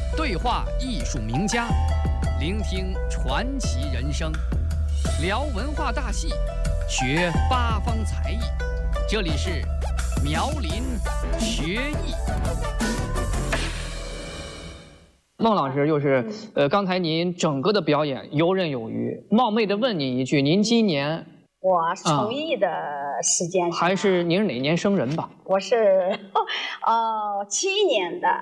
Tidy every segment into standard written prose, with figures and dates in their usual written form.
对话艺术名家，聆听传奇人生，聊文化大戏，学八方才艺。这里是苗林学艺。孟老师，刚才您整个的表演游刃有余。冒昧的问您一句，您今年？ 我从艺的时间还是您是哪年生人吧？ 我是71年的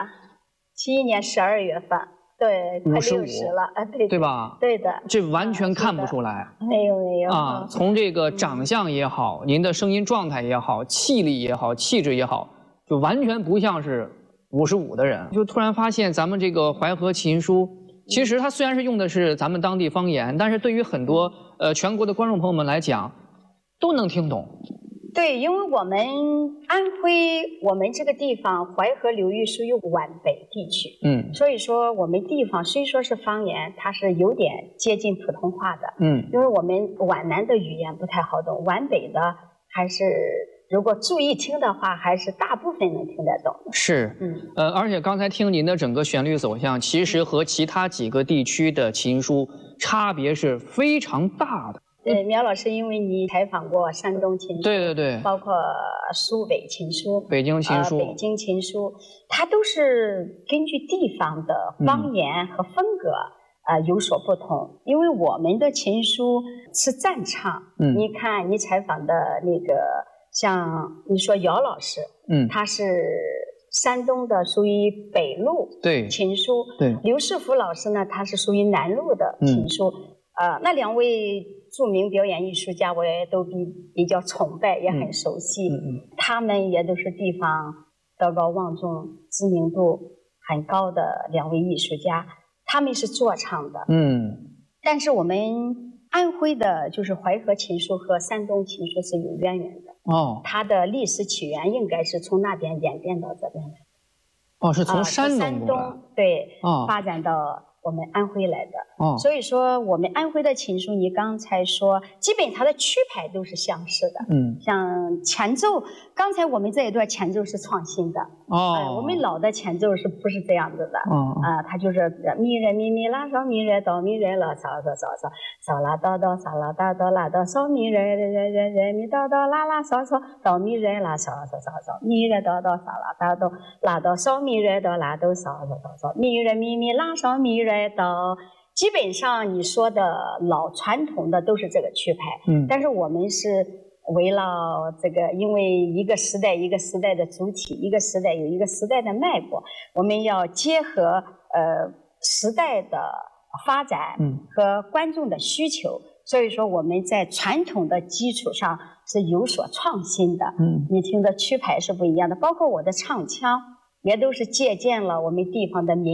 ，71年12月份，对，快60了， 对吧？ 对的， 这完全看不出来。 没有啊，从这个长相也好，您的声音状态也好，气力也好，气质也好，就完全不像是55的人。就突然发现咱们这个淮河琴书。其实它虽然是用的是咱们当地方言，但是对于很多全国的观众朋友们来讲，都能听懂。 对，因为我们安徽，我们这个地方淮河流域属于皖北地区，所以说我们地方虽说是方言，它是有点接近普通话的，因为我们皖南的语言不太好懂，皖北的还是。如果注意听的话，还是大部分能听得懂。 是，而且刚才听您的整个旋律走向，其实和其他几个地区的琴书差别是非常大的。 苗老师，因为你采访过山东琴书， 对， 包括苏北琴书、 北京琴书、 北京琴书，它都是根据地方的方言和风格有所不同。因为我们的琴书是赞唱，你看你采访的那个。像你说姚老师，他是山东的，属于北路琴书。对，刘世福老师呢，他是属于南路的琴书。那两位著名表演艺术家，我也都比较崇拜，也很熟悉。他们也都是地方德高望重、知名度很高的两位艺术家。他们是做唱的，但是我们安徽的，就是淮河琴书和山东琴书是有渊源的。它的历史起源应该是从那边演变到这边来。 是从山东对，发展到我们安徽来的。所以说我们安徽的琴书，你刚才说，基本它的曲牌都是相似的。像前奏，刚才我们这一段前奏是创新的。我们老的前奏是不是这样子的？它就是咪来咪咪拉嗦咪来哆咪来啦嗦嗦嗦嗦嗦啦哆哆嗦啦哆哆啦哆嗦咪来来咪哆哆啦啦嗦嗦哆咪来啦嗦嗦嗦嗦咪来哆哆嗦啦哆哆啦哆嗦咪来哆啦哆嗦嗦嗦嗦咪来咪咪拉嗦咪来哆。基本上你说的老传统的都是这个曲牌，但是我们是围绕这个，因为一个时代一个时代的主体，一个时代有一个时代的脉搏，我们要结合时代的发展和观众的需求，所以说我们在传统的基础上是有所创新的。你听的曲牌是不一样的，包括我的唱腔也都是借鉴了我们地方的民